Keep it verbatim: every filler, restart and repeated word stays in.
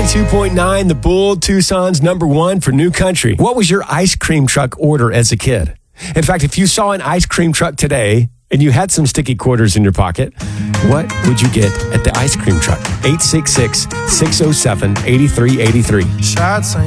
ninety-two point nine, The Bull, Tucson's number one for new country. What was your ice cream truck order as a kid? In fact, if you saw an ice cream truck today and you had some sticky quarters in your pocket, what would you get at the ice cream truck? eight six six, six oh seven, eight three eight three. Shots